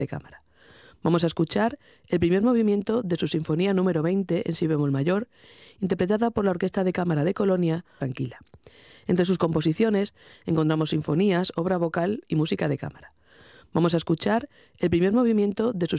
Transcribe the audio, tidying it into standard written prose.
de cámara. Vamos a escuchar el primer movimiento de su Sinfonía número 20 en si bemol mayor, interpretada por la Orquesta de Cámara de Colonia, Tranquila. Entre sus composiciones encontramos sinfonías, obra vocal y música de cámara. Vamos a escuchar el primer movimiento de su